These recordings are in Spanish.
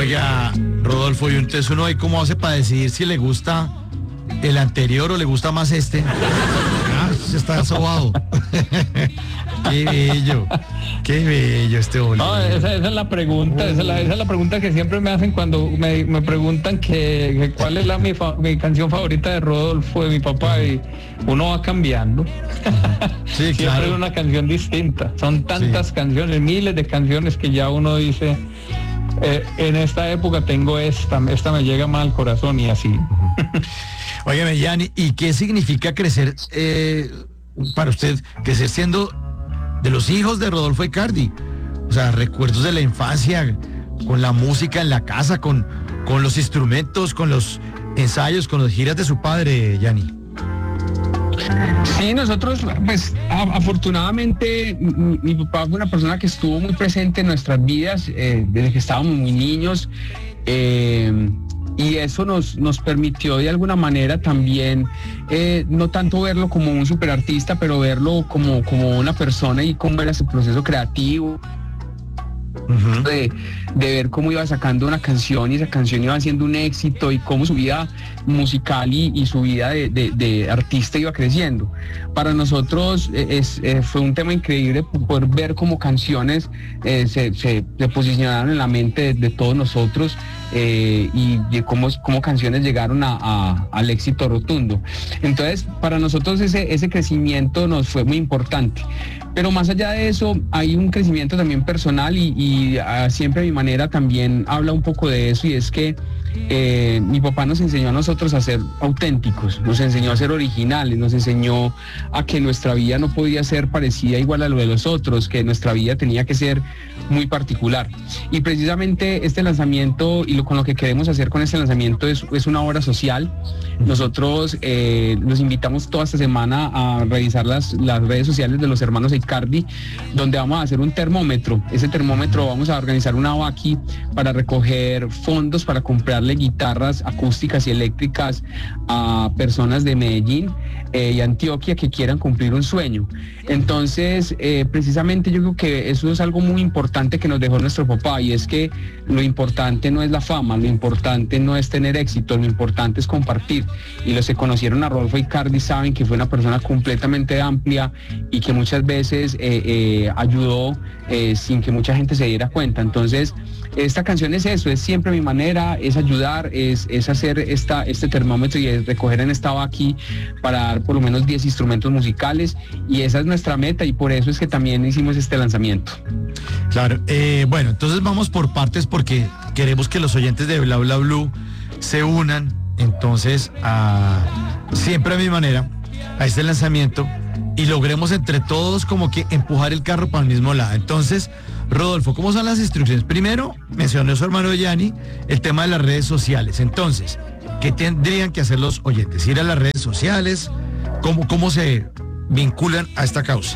Oiga, Rodolfo, y entonces uno ahí cómo hace para decidir si le gusta el anterior o le gusta más este. Se está sobado. Qué bello este bolero. No, esa es la pregunta, esa es la pregunta que siempre me hacen cuando me preguntan que cuál es mi canción favorita de Rodolfo, de mi papá, y uno va cambiando. Sí, siempre claro. es una canción distinta. Son tantas canciones, miles de canciones que ya uno dice, en esta época tengo esta me llega más al corazón y así. Óigame, Yanni, ¿y qué significa crecer para usted, crecer siendo de los hijos de Rodolfo Icardi? O sea, recuerdos de la infancia, con la música en la casa, con los instrumentos, con los ensayos, con las giras de su padre, Yanni. Sí, nosotros, pues afortunadamente mi papá fue una persona que estuvo muy presente en nuestras vidas desde que estábamos muy niños. Y eso nos permitió de alguna manera también no tanto verlo como un superartista, pero verlo como una persona y cómo era ese proceso creativo. Uh-huh. de ver cómo iba sacando una canción y esa canción iba siendo un éxito y cómo su vida musical y su vida de artista iba creciendo. Para nosotros fue un tema increíble poder ver cómo canciones se posicionaron en la mente de todos nosotros y de cómo canciones llegaron al éxito rotundo. Entonces, para nosotros ese crecimiento nos fue muy importante. Pero más allá de eso, hay un crecimiento también personal y siempre a mi manera también habla un poco de eso, y es que mi papá nos enseñó a nosotros a ser auténticos, nos enseñó a ser originales, nos enseñó a que nuestra vida no podía ser parecida igual a lo de los otros, que nuestra vida tenía que ser muy particular. Y precisamente este lanzamiento y con lo que queremos hacer con este lanzamiento es una obra social. Nosotros los invitamos toda esta semana a revisar las redes sociales de los hermanos Icardi, donde vamos a hacer un termómetro. Ese termómetro vamos a organizar una vaqui para recoger fondos para comprarle guitarras acústicas y eléctricas a personas de Medellín y Antioquia que quieran cumplir un sueño. Entonces, precisamente yo creo que eso es algo muy importante que nos dejó nuestro papá, y es que lo importante no es la fama, lo importante no es tener éxito, lo importante es compartir. Y los que conocieron a Rodolfo Icardi saben que fue una persona completamente amplia y que muchas veces ayudó sin que mucha gente se diera cuenta. Entonces, esta canción es eso, es siempre mi manera, es ayudar, es hacer este termómetro y es recoger en esta vaqui para dar por lo menos 10 instrumentos musicales, y esa es nuestra meta, y por eso es que también hicimos este lanzamiento. Claro, bueno, entonces vamos por partes porque queremos que los oyentes de Bla Bla Blue se unan entonces siempre a mi manera a este lanzamiento y logremos entre todos como que empujar el carro para el mismo lado. Entonces, Rodolfo, ¿cómo son las instrucciones? Primero, mencionó su hermano Yanni el tema de las redes sociales. Entonces, ¿qué tendrían que hacer los oyentes? Ir a las redes sociales, ¿cómo se vinculan a esta causa?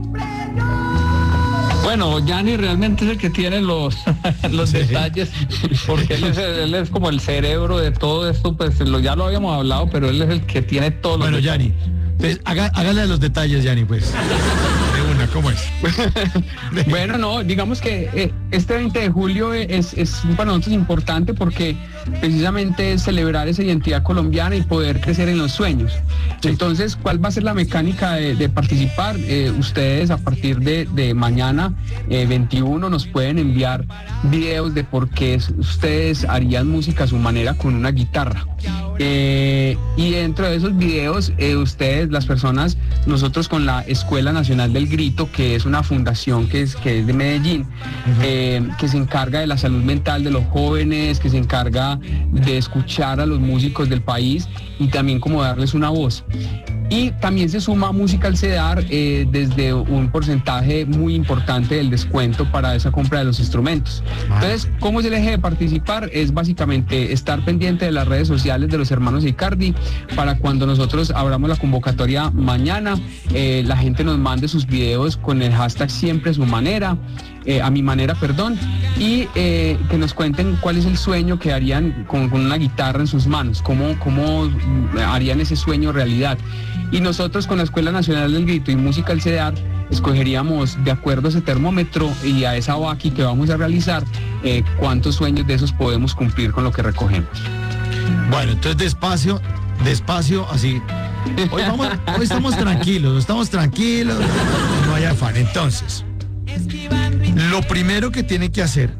Bueno, Yanni realmente es el que tiene los sí. Detalles, porque él es como el cerebro de todo esto, pues ya lo habíamos hablado, pero él es el que tiene todos los detalles. Yanni, entonces hágale los detalles, Yanni, pues. De una, ¿cómo es? Bueno, no, digamos que este 20 de julio es para nosotros importante porque precisamente es celebrar esa identidad colombiana y poder crecer en los sueños. Sí. Entonces, ¿cuál va a ser la mecánica de participar? Ustedes a partir de mañana 21 nos pueden enviar videos de por qué ustedes harían música a su manera con una guitarra. Y dentro de esos videos, ustedes, las personas, nosotros con la Escuela Nacional del Grito, que es una fundación que es de Medellín, uh-huh. Que se encarga de la salud mental de los jóvenes, que se encarga de escuchar a los músicos del país y también como darles una voz. Y también se suma Música al CEDAR desde un porcentaje muy importante del descuento para esa compra de los instrumentos. Entonces, ¿cómo es el eje de participar? Es básicamente estar pendiente de las redes sociales de los hermanos Icardi para cuando nosotros abramos la convocatoria mañana, la gente nos mande sus videos con el hashtag siempre a su manera, a mi manera, perdón, y que nos cuenten cuál es el sueño que harían con una guitarra en sus manos, cómo harían ese sueño realidad. Y nosotros con la Escuela Nacional del Grito y Música al CEDAR escogeríamos, de acuerdo a ese termómetro y a esa vaqui que vamos a realizar, cuántos sueños de esos podemos cumplir con lo que recogemos. Bueno, entonces despacio, así. Hoy estamos tranquilos, no hay afán. Entonces, lo primero que tienen que hacer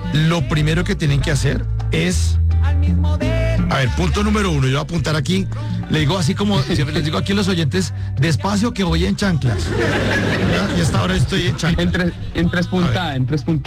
es, a ver, punto número 1, yo voy a apuntar aquí, le digo así como, siempre les digo aquí a los oyentes, despacio que voy en chanclas. ¿Ya? Y hasta ahora estoy en chanclas. En tres puntadas.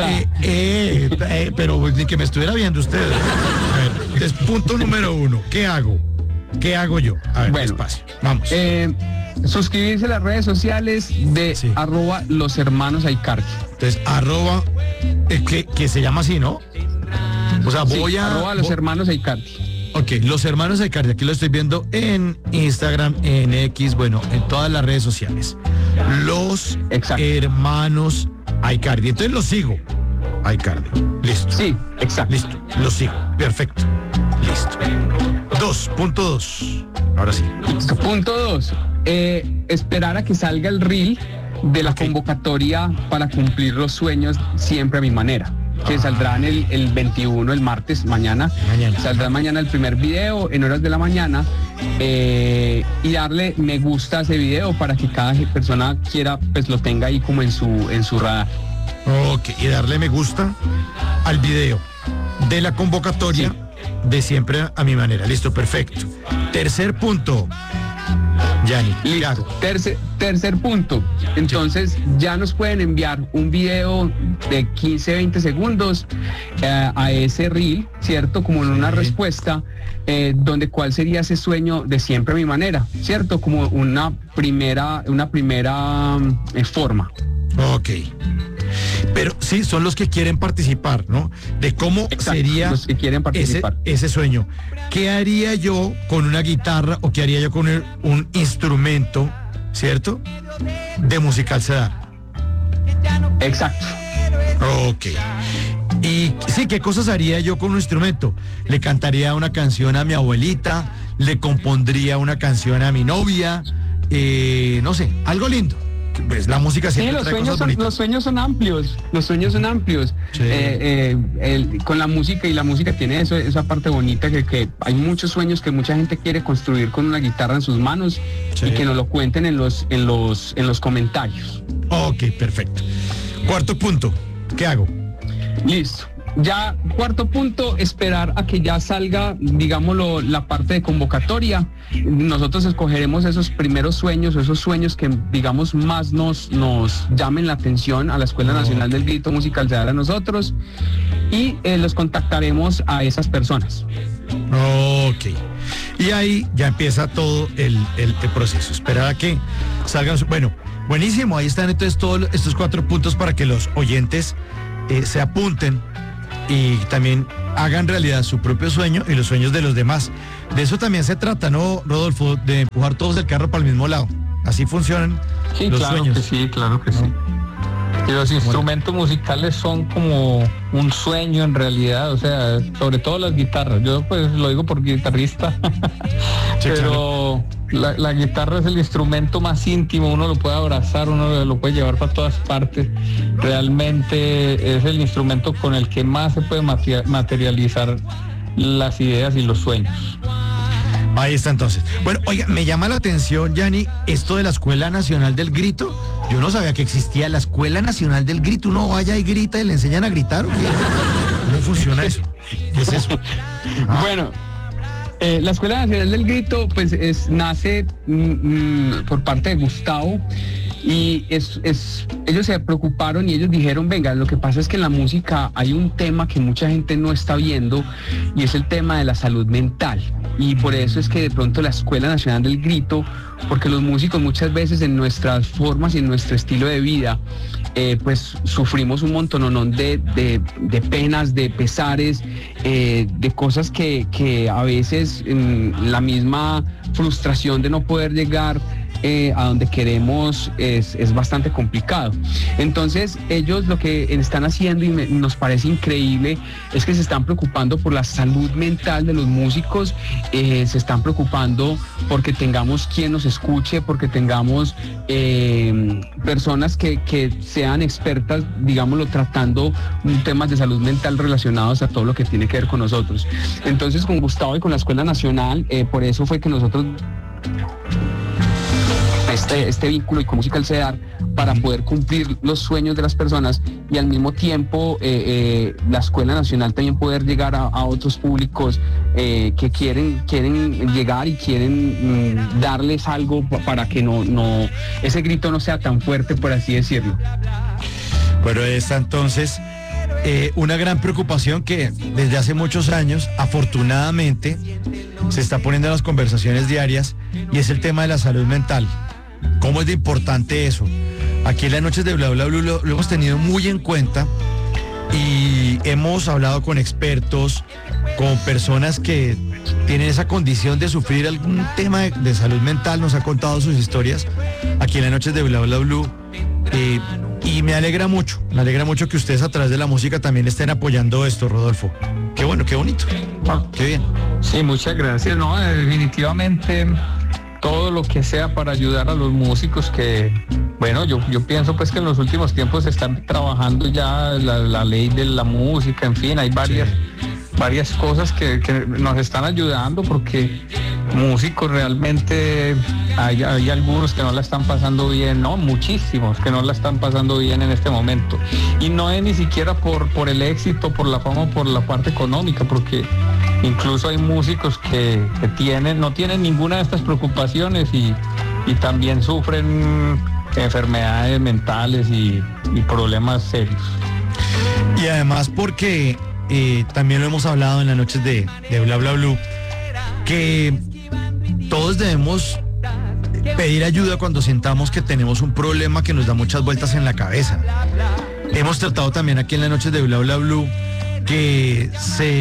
Pero pues, ni que me estuviera viendo ustedes. A ver, entonces, punto número 1, ¿qué hago? ¿Qué hago yo? A ver, bueno, despacio, vamos. Suscribirse a las redes sociales de Sí. @loshermanosaicardi. Entonces, que se llama así, ¿no? O sea, Sí, @loshermanosaicardi. Ok, los hermanos Aicardi, aquí lo estoy viendo en Instagram, en X, bueno, en todas las redes sociales. Los Exacto. hermanos Aicardi. Entonces los sigo. Aicardi. Listo. Sí, exacto. Listo. Los sigo. Perfecto. Listo. 2.2. Ahora sí. Punto 2. Esperar a que salga el reel de la convocatoria para cumplir los sueños siempre a mi manera, que saldrán el 21, el martes, mañana. Saldrá mañana el primer video en horas de la mañana, y darle me gusta a ese video para que cada persona quiera, pues lo tenga ahí como en su radar. Ok, y darle me gusta al video de la convocatoria de siempre a mi manera. Listo, perfecto. Tercer punto. Yanni, ¿qué hago? Tercer punto. Entonces ya nos pueden enviar un video de 15-20 segundos a ese reel, ¿cierto? Como en una respuesta, donde cuál sería ese sueño de siempre a mi manera, ¿cierto? Como una primera forma. Ok. Pero sí, son los que quieren participar, ¿no? De cómo Exacto, sería los que quieren participar. ese sueño. ¿Qué haría yo con una guitarra o qué haría yo con un instrumento, ¿cierto? De musical sedar. Exacto. Ok. Y sí, ¿qué cosas haría yo con un instrumento? Le cantaría una canción a mi abuelita, le compondría una canción a mi novia, no sé, algo lindo. Pues la música siempre Sí, trae cosas bonitas. los sueños son amplios. Sí. Con la música, y la música tiene esa parte bonita que hay muchos sueños que mucha gente quiere construir con una guitarra en sus manos, Sí. y que nos lo cuenten en los comentarios. Ok, perfecto. Cuarto punto, ¿qué hago? Listo. Ya, cuarto punto, esperar a que ya salga, digámoslo, la parte de convocatoria. Nosotros escogeremos esos primeros sueños, o esos sueños que, digamos, más nos llamen la atención a la Escuela Nacional del Grito Musical Sedar, a nosotros, y los contactaremos a esas personas. Ok. Y ahí ya empieza todo el proceso. Esperar a que salgan. Bueno, buenísimo. Ahí están entonces todos estos 4 puntos para que los oyentes se apunten y también hagan realidad su propio sueño y los sueños de los demás. De eso también se trata, ¿no, Rodolfo? De empujar todos el carro para el mismo lado. Así funcionan los sueños. Claro que sí. Y los instrumentos musicales son como un sueño en realidad, o sea, sobre todo las guitarras. Yo pues lo digo por guitarrista, Sí, pero la guitarra es el instrumento más íntimo, uno lo puede abrazar, uno lo puede llevar para todas partes. Realmente es el instrumento con el que más se puede materializar las ideas y los sueños. Ahí está entonces. Bueno, oiga, me llama la atención, Yanni, esto de la Escuela Nacional del Grito. Yo no sabía que existía la Escuela Nacional del Grito. Uno vaya y grita y le enseñan a gritar, ¿o qué? ¿Cómo funciona eso? ¿Qué es eso? Bueno, la Escuela Nacional del Grito pues nace por parte de Gustavo, y ellos se preocuparon y ellos dijeron, venga, lo que pasa es que en la música hay un tema que mucha gente no está viendo, y es el tema de la salud mental, y por eso es que de pronto la Escuela Nacional del Grito, porque los músicos muchas veces en nuestras formas y en nuestro estilo de vida pues sufrimos un montón de penas, de pesares, de cosas que a veces la misma frustración de no poder llegar a donde queremos es bastante complicado. Entonces ellos lo que están haciendo y nos parece increíble es que se están preocupando por la salud mental de los músicos, se están preocupando porque tengamos quien nos escuche, porque tengamos personas que sean expertas, digámoslo, tratando temas de salud mental relacionados a todo lo que tiene que ver con nosotros. Entonces con Gustavo y con la Escuela Nacional, por eso fue que nosotros este vínculo y con Musical CEDAR para poder cumplir los sueños de las personas y al mismo tiempo la Escuela Nacional también poder llegar a otros públicos que quieren llegar y quieren darles algo para que no ese grito no sea tan fuerte, por así decirlo. Bueno, esta entonces una gran preocupación que desde hace muchos años, afortunadamente, se está poniendo en las conversaciones diarias, y es el tema de la salud mental. ¿Cómo es de importante eso? Aquí en las noches de Bla Bla Blue lo hemos tenido muy en cuenta y hemos hablado con expertos, con personas que tienen esa condición de sufrir algún tema de salud mental, nos ha contado sus historias aquí en las noches de Bla Bla Blue. Y me alegra mucho que ustedes a través de la música también estén apoyando esto, Rodolfo. Qué bueno, qué bonito. Qué bien. Sí, muchas gracias. No, definitivamente todo lo que sea para ayudar a los músicos, que bueno, yo pienso pues que en los últimos tiempos se están trabajando ya la ley de la música, en fin, hay varias cosas que nos están ayudando, porque músicos realmente hay algunos que no la están pasando bien, no, muchísimos que no la están pasando bien en este momento, y no es ni siquiera por el éxito, por la fama, por la parte económica, porque incluso hay músicos que no tienen ninguna de estas preocupaciones y también sufren enfermedades mentales y problemas serios. Y además porque también lo hemos hablado en las noches de Bla Bla Blue, que todos debemos pedir ayuda cuando sintamos que tenemos un problema que nos da muchas vueltas en la cabeza. Hemos tratado también aquí en las noches de Bla Bla Blue que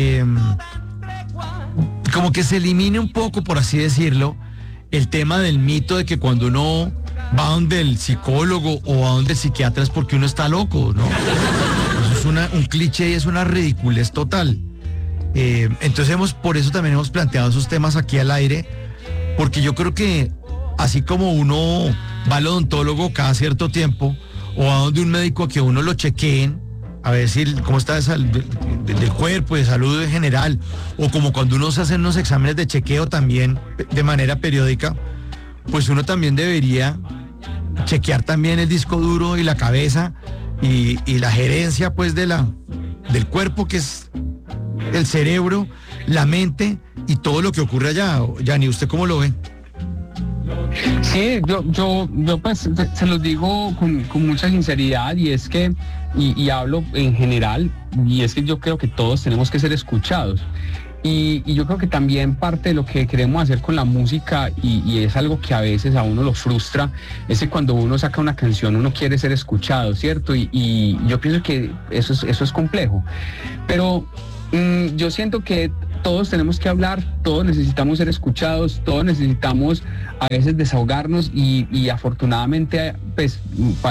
como que se elimine un poco, por así decirlo, el tema del mito de que cuando uno va donde el psicólogo o va donde el psiquiatra es porque uno está loco, ¿no? Eso es un cliché y es una ridiculez total. Entonces por eso también hemos planteado esos temas aquí al aire, porque yo creo que así como uno va al odontólogo cada cierto tiempo o va donde un médico a que uno lo chequeen a ver si cómo está del cuerpo, de salud en general, o como cuando uno se hace unos exámenes de chequeo también de manera periódica, pues uno también debería chequear también el disco duro y la cabeza y la gerencia pues del cuerpo, que es el cerebro, la mente y todo lo que ocurre allá. Yanni, ¿usted cómo lo ve? Sí, yo pues se los digo con mucha sinceridad, y es que, y hablo en general, y es que yo creo que todos tenemos que ser escuchados. Y yo creo que también parte de lo que queremos hacer con la música, y es algo que a veces a uno lo frustra, es que cuando uno saca una canción uno quiere ser escuchado, ¿cierto? Y yo pienso que eso es complejo. Pero yo siento que todos tenemos que hablar, todos necesitamos ser escuchados, todos necesitamos a veces desahogarnos, y afortunadamente pues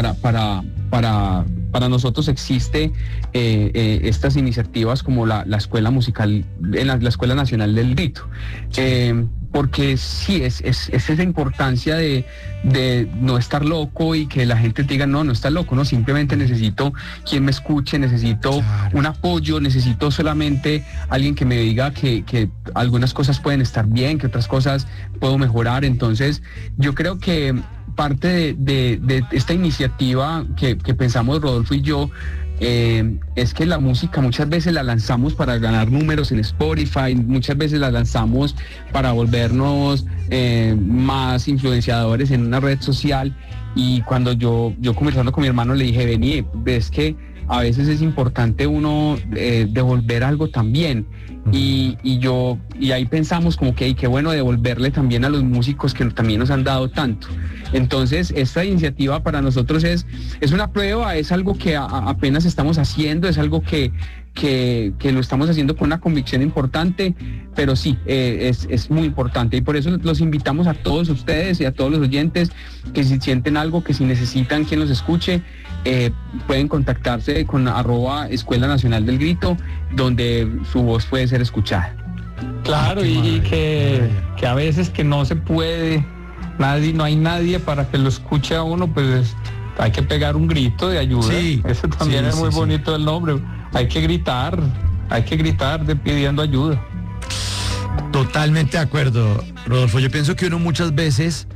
para nosotros existe estas iniciativas como la Escuela Musical, la Escuela Nacional del Grito, porque sí, es esa importancia de no estar loco y que la gente te diga no está loco, no, simplemente necesito quien me escuche, necesito un apoyo, necesito solamente alguien que me diga que algunas cosas pueden estar bien, que otras cosas puedo mejorar. Entonces yo creo que parte de esta iniciativa que pensamos Rodolfo y yo, es que la música muchas veces la lanzamos para ganar números en Spotify, muchas veces la lanzamos para volvernos más influenciadores en una red social, y cuando yo conversando con mi hermano le dije, vení, ves que a veces es importante uno devolver algo también. Y ahí pensamos como que qué bueno devolverle también a los músicos que también nos han dado tanto. Entonces esta iniciativa para nosotros es una prueba, es algo que apenas estamos haciendo, es algo que lo estamos haciendo con una convicción importante, pero sí, es muy importante, y por eso los invitamos a todos ustedes y a todos los oyentes que si sienten algo, que si necesitan quien los escuche, pueden contactarse con @Escuela Nacional del Grito, donde su voz puede ser escuchada. Claro, y que a veces que no se puede, no hay nadie para que lo escuche a uno, pues hay que pegar un grito de ayuda. Sí, eso también es muy bonito el nombre. Hay que gritar pidiendo ayuda. Totalmente de acuerdo, Rodolfo. Yo pienso que uno muchas veces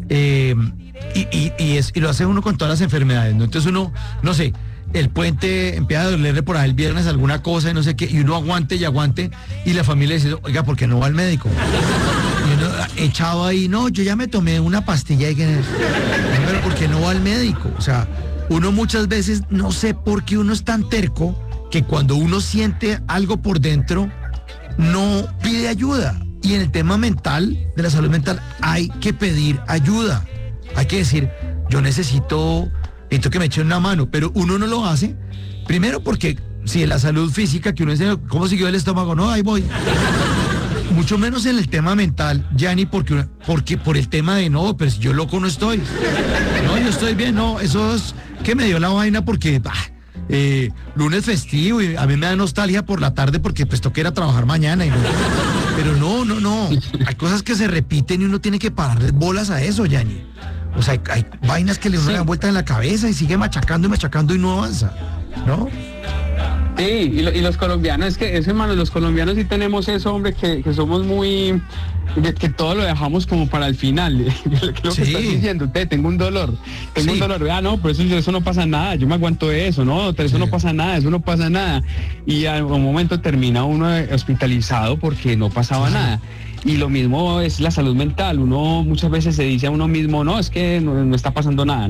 y lo hace uno con todas las enfermedades, ¿no? Entonces uno, no sé, el puente empieza a dolerle por ahí el viernes alguna cosa y no sé qué, y uno aguante y la familia dice, oiga, ¿por qué no va al médico? Y uno echado ahí, no, yo ya me tomé una pastilla pero ¿por qué no va al médico? O sea, uno muchas veces, no sé por qué uno es tan terco que cuando uno siente algo por dentro no pide ayuda. Y en el tema mental, de la salud mental, hay que pedir ayuda. Hay que decir, yo necesito que me echen una mano, pero uno no lo hace, primero porque si en la salud física, que uno dice, ¿cómo siguió el estómago? No, ahí voy. Mucho menos en el tema mental, Yanni, porque por el tema de no, pero si yo loco no estoy. No, yo estoy bien, no, eso es que me dio la vaina porque lunes festivo y a mí me da nostalgia por la tarde porque pues toca ir a trabajar mañana. Pero no, hay cosas que se repiten y uno tiene que pararle bolas a eso, Yanni. O sea, hay vainas que le dan vuelta en la cabeza y sigue machacando y no avanza, ¿no? Sí, y los colombianos, es que eso, hermano, los colombianos sí tenemos eso, hombre, que somos muy, que todo lo dejamos como para el final. Lo que estás diciendo, tengo un dolor, no, pero eso no pasa nada, yo me aguanto eso, no, eso no pasa nada. Y a un momento termina uno hospitalizado porque no pasaba nada. Y lo mismo es la salud mental. Uno muchas veces se dice a uno mismo, no, es que no está pasando nada.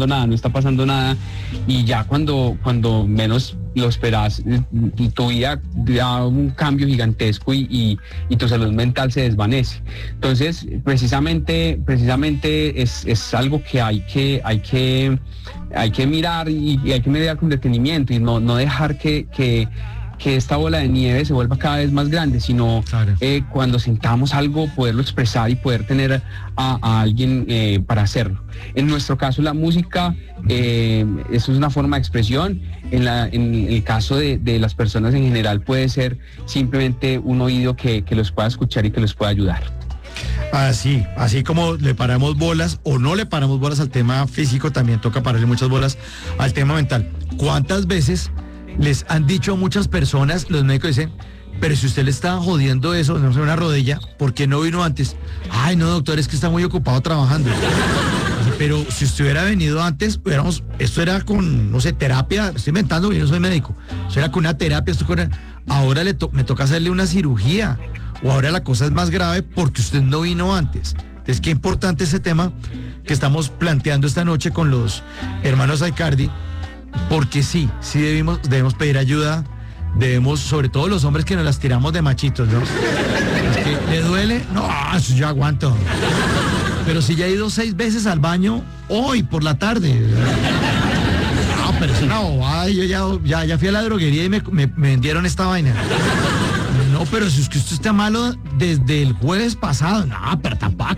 Y ya cuando menos lo esperas, tu vida da un cambio gigantesco y tu salud mental se desvanece. Entonces, precisamente es algo que hay que mirar y hay que mirar con detenimiento y no dejar que esta bola de nieve se vuelva cada vez más grande, sino cuando sintamos algo, poderlo expresar y poder tener a alguien para hacerlo. En nuestro caso, la música, eso es una forma de expresión. En el caso de las personas en general, puede ser simplemente un oído que los pueda escuchar y que los pueda ayudar. Así como le paramos bolas o no le paramos bolas al tema físico, también toca pararle muchas bolas al tema mental. ¿Cuántas veces les han dicho a muchas personas, los médicos dicen, pero si usted le está jodiendo eso, no sé, una rodilla, ¿por qué no vino antes? Ay, no, doctor, es que está muy ocupado trabajando. Pero si usted hubiera venido antes, esto era con, no sé, terapia, estoy inventando, yo no soy médico, eso era con una terapia, ahora me toca hacerle una cirugía, o ahora la cosa es más grave porque usted no vino antes. Entonces, qué importante ese tema que estamos planteando esta noche con los hermanos Aicardi, porque sí debemos pedir ayuda, sobre todo los hombres que nos las tiramos de machitos, ¿no? Es que le duele, no, eso yo aguanto. Pero si ya he ido 6 veces al baño hoy por la tarde. No, pero es una bobada, yo ya fui a la droguería y me vendieron esta vaina. No, pero si es que usted está malo desde el jueves pasado, no, pero tampoco.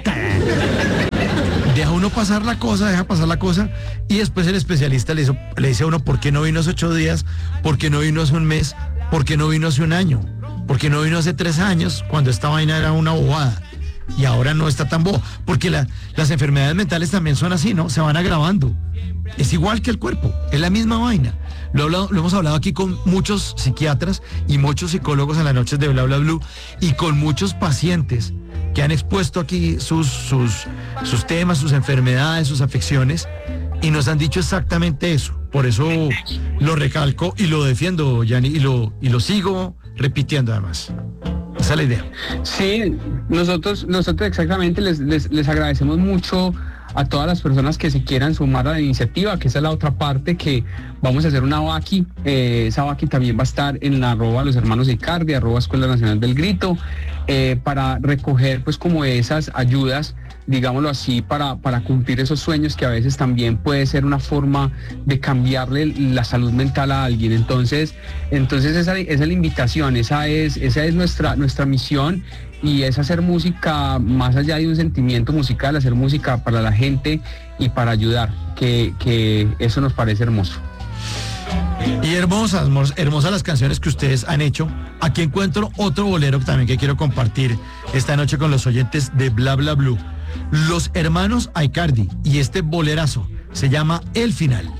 Deja uno pasar la cosa y después el especialista le dice a uno por qué no vino hace 8 días, por qué no vino hace un mes, por qué no vino hace un año, por qué no vino hace 3 años cuando esta vaina era una bobada y ahora no está tan boba, porque las enfermedades mentales también son así, ¿no? Se van agravando. Es igual que el cuerpo, es la misma vaina. Lo hemos hablado aquí con muchos psiquiatras y muchos psicólogos en las noches de Bla Bla Blue y con muchos pacientes que han expuesto aquí sus temas, sus enfermedades, sus afecciones y nos han dicho exactamente eso. Por eso lo recalco y lo defiendo, Yanni, y lo sigo repitiendo además. Esa es la idea. Sí, nosotros exactamente les agradecemos mucho a todas las personas que se quieran sumar a la iniciativa, que esa es la otra parte, que vamos a hacer una vaqui. Esa vaqui también va a estar en la @ los hermanos Icardi, @ Escuela Nacional del Grito, para recoger pues como esas ayudas, digámoslo así, para cumplir esos sueños, que a veces también puede ser una forma de cambiarle la salud mental a alguien. Entonces esa es la invitación, esa es nuestra misión, y es hacer música más allá de un sentimiento musical, hacer música para la gente y para ayudar, que eso nos parece hermoso. Y hermosas las canciones que ustedes han hecho. Aquí encuentro otro bolero también que quiero compartir esta noche con los oyentes de Bla Bla Blue. Los hermanos Icardi, y este bolerazo se llama El Final.